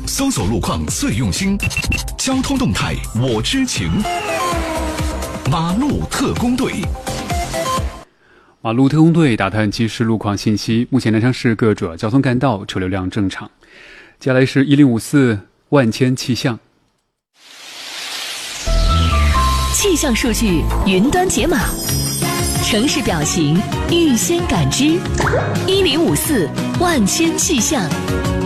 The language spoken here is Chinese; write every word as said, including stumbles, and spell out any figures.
搜索路况最用心，交通动态我知情。马路特工队， 马路特工队打探即时路况信息。目前南昌市各主要交通干道车流量正常。接下来是一零五四万千气象。 气象数据云端解码，城市表情预先感知。一零五四万千气象。